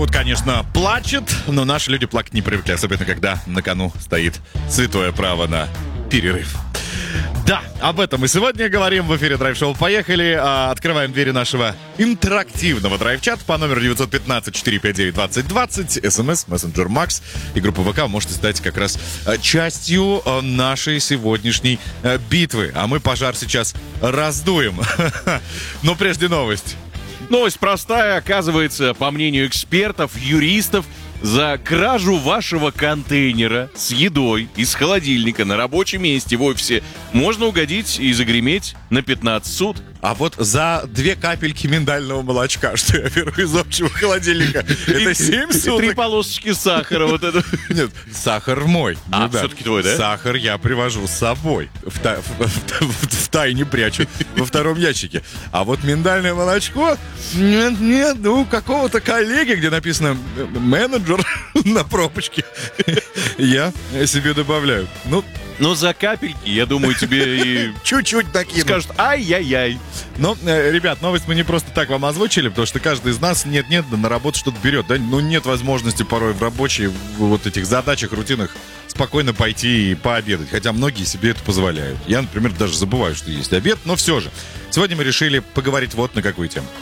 Голливуд, конечно, плачет, но наши люди плакать не привыкли, особенно когда на кону стоит святое право на перерыв. Да, об этом мы сегодня говорим в эфире Драйв-шоу. Поехали. Открываем двери нашего интерактивного драйв-чата по номеру 915-459-2020. СМС, мессенджер Макс и группа ВК. Вы можете стать как раз частью нашей сегодняшней битвы. А мы пожар сейчас раздуем. Но прежде новость. Новость простая. Оказывается, по мнению экспертов, юристов, за кражу вашего контейнера с едой из холодильника на рабочем месте в офисе можно угодить и загреметь на 15 суток. А вот за 2 капельки миндального молочка, что я беру из общего холодильника, это 7 суток. 3 полосочки сахара, вот это. Нет, сахар мой. А, все-таки твой, да? Сахар я привожу с собой. В тайне прячу во втором ящике. А вот миндальное молочко, нет, у какого-то коллеги, где написано менеджер на пробочке, я себе добавляю. Но за капельки, я думаю, тебе и чуть-чуть накину. скажут ай-яй-яй. Но, ребят, новость мы не просто так вам озвучили, потому что каждый из нас нет-нет, да на работу что-то берет. Да? Ну, нет возможности порой в рабочей вот этих задачах, рутинах спокойно пойти и пообедать. Хотя многие себе это позволяют. Я, например, даже забываю, что есть обед, но все же. Сегодня мы решили поговорить вот на какую тему.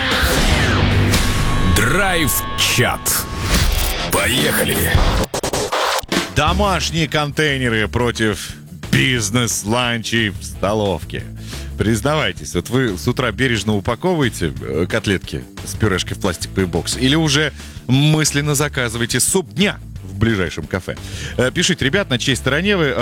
Драйв-чат. Поехали! Домашние контейнеры против бизнес-ланчей в столовке. Признавайтесь, вот вы с утра бережно упаковываете котлетки с пюрешкой в пластиковый бокс или уже мысленно заказываете суп дня в ближайшем кафе? Пишите, ребят, на чьей стороне вы.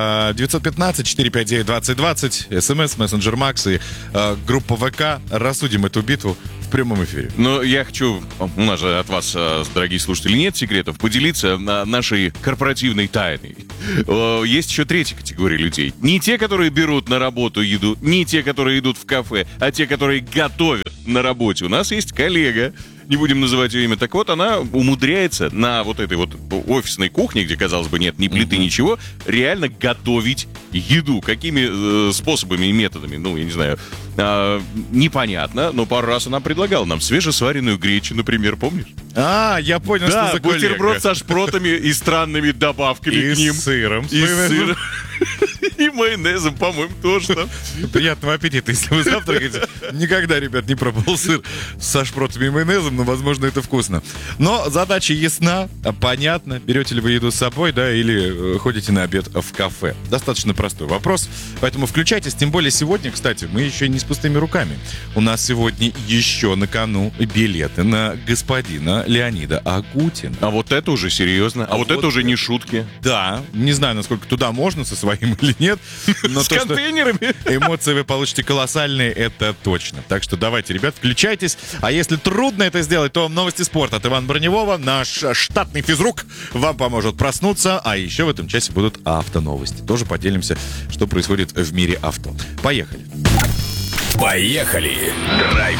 915-459-2020, СМС, мессенджер Макс и группа ВК. Рассудим эту битву в прямом эфире. Но я хочу, у нас же от вас, дорогие слушатели, нет секретов, поделиться нашей корпоративной тайной. Есть еще третья категория людей. Не те, которые берут на работу еду, не те, которые идут в кафе, а те, которые готовят на работе. У нас есть коллега, не будем называть ее имя, так вот, она умудряется на вот этой вот офисной кухне, где, казалось бы, нет ни плиты, ничего, реально готовить еду. Какими способами и методами, ну, я не знаю, непонятно, но пару раз она предлагала нам свежесваренную гречу, например, помнишь? Я понял, что за коллега. Бутерброд со шпротами и странными добавками и к ним. С сыром. И с сыром. И майонезом, по-моему, тоже там. Приятного аппетита, если вы завтракаете. Никогда, ребят, не пробовал сыр со шпротами и майонезом, но, возможно, это вкусно. Но задача ясна, понятна. Берете ли вы еду с собой, да, или ходите на обед в кафе? Достаточно простой вопрос. Поэтому включайтесь. Тем более сегодня, кстати, мы еще не с пустыми руками. У нас сегодня еще на кону билеты на господина Леонида Агутина. А вот это уже серьезно. А вот это уже не шутки. Да. Не знаю, насколько туда можно со своим или нет. Но с контейнерами. Эмоции вы получите колоссальные, это точно. Так что давайте, ребят, включайтесь. А если трудно это сделать, то новости спорта от Ивана Броневого, наш штатный физрук, вам поможет проснуться. А еще в этом часе будут автоновости. Тоже поделимся, что происходит в мире авто. Поехали. Поехали! Драйв